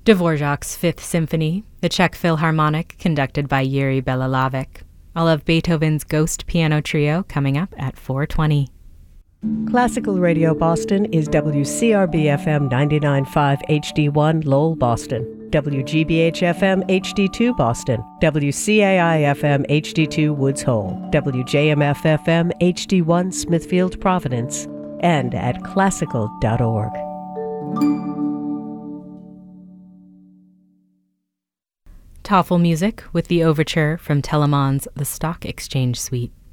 Dvorak's Fifth Symphony, the Czech Philharmonic, conducted by Yuri Belalavik. All of Beethoven's Ghost Piano Trio coming up at 4:20. Classical Radio Boston is WCRB-FM 99.5 HD1 Lowell, Boston, WGBH-FM HD2 Boston, WCAI-FM HD2 Woods Hole, WJMF-FM HD1 Smithfield, Providence, and at classical.org. Toffel music with the overture from Telemann's The Stock Exchange Suite.